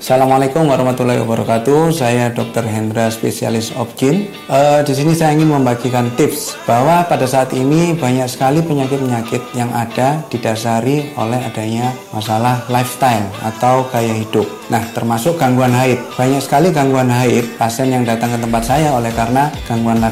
Assalamualaikum warahmatullahi wabarakatuh. Saya Dr. Hendra, spesialis obgyn. Di sini saya ingin membagikan tips bahwa pada saat ini banyak sekali penyakit-penyakit yang ada didasari oleh adanya masalah lifestyle atau gaya hidup. Nah, termasuk gangguan haid. Banyak sekali gangguan haid pasien yang datang ke tempat saya oleh karena gangguan